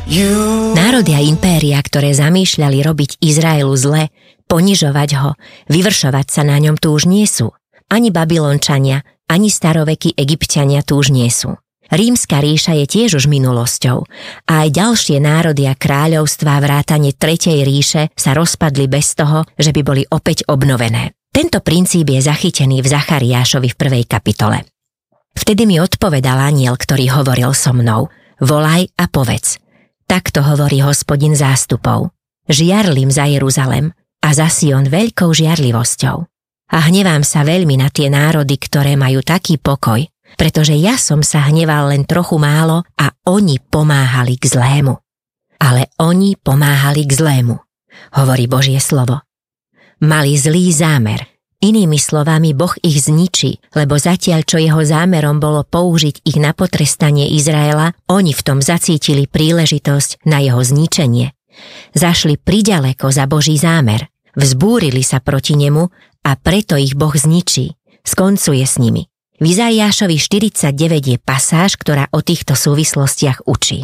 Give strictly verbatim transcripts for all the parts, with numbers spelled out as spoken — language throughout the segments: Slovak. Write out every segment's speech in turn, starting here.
Národy a impéria, ktoré zamýšľali robiť Izraelu zle, ponižovať ho, vyvršovať sa na ňom, tu už nie sú. Ani Babylončania, ani starovekí Egypťania tu už nie sú. Rímska ríša je tiež už minulosťou a aj ďalšie národy a kráľovstvá vrátane Tretej ríše sa rozpadli bez toho, že by boli opäť obnovené. Tento princíp je zachytený v Zachariášovi v prvej kapitole. Vtedy mi odpovedal anjel, ktorý hovoril so mnou: volaj a povedz. Takto hovorí Hospodin zástupov. Žiarlim za Jeruzalem a za Sion veľkou žiarlivosťou. A hnevám sa veľmi na tie národy, ktoré majú taký pokoj, pretože ja som sa hneval len trochu málo a oni pomáhali k zlému. Ale oni pomáhali k zlému, hovorí Božie slovo. Mali zlý zámer. Inými slovami, Boh ich zničí, lebo zatiaľ, čo jeho zámerom bolo použiť ich na potrestanie Izraela, oni v tom zacítili príležitosť na jeho zničenie. Zašli priďaleko za Boží zámer, vzbúrili sa proti nemu a preto ich Boh zničí, skoncuje s nimi. V Izaiášovi štyridsaťdeväť je pasáž, ktorá o týchto súvislostiach učí.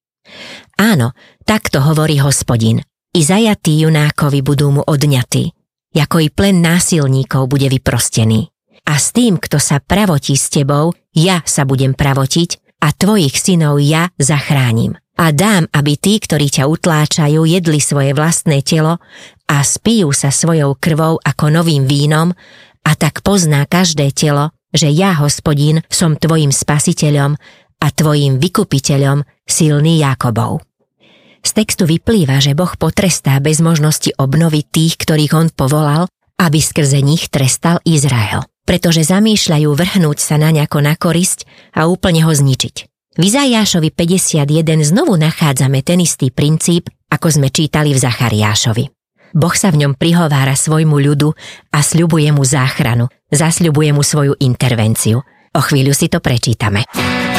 Áno, takto hovorí Hospodin. I zajatí junákovi budú mu odňatí, ako i plen násilníkov bude vyprostený. A s tým, kto sa pravotí s tebou, ja sa budem pravotiť a tvojich synov ja zachránim. A dám, aby tí, ktorí ťa utláčajú, jedli svoje vlastné telo a spijú sa svojou krvou ako novým vínom, a tak pozná každé telo, že ja, Hospodin, som tvojim spasiteľom a tvojim vykupiteľom, silný Jákobov. Z textu vyplýva, že Boh potrestá bez možnosti obnoviť tých, ktorých on povolal, aby skrze nich trestal Izrael, pretože zamýšľajú vrhnúť sa naň ako na korisť a úplne ho zničiť. V Izaiášovi päťdesiatjeden znovu nachádzame ten istý princíp, ako sme čítali v Zachariášovi. Boh sa v ňom prihovára svojmu ľudu a sľubuje mu záchranu, zasľubuje mu svoju intervenciu. O chvíľu si to prečítame.